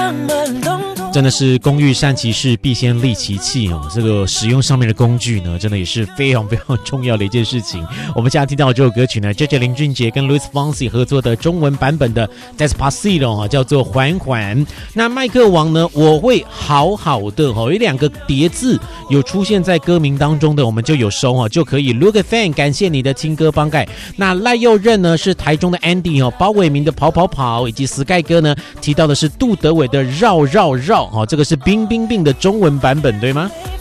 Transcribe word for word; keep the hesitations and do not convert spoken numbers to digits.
真的是工欲善其事，必先利其器哦。这个使用上面的工具呢，真的也是非常非常重要的一件事情。我们现在听到这首歌曲呢，这是林俊杰跟 Luis Fonsi 合作的中文版本的 Despacito 叫做缓缓。那麦克王呢，我会好好的哦，有两个叠字有出现在歌名当中的，我们就有收哦，就可以 Look at Fan， 感谢你的听歌帮盖。那赖佑任呢是台中的 Andy 哦，包伟明的跑跑跑，以及 Sky 哥呢提到的是杜德伟的绕绕绕哦，这个是冰冰冰的中文版本，对吗？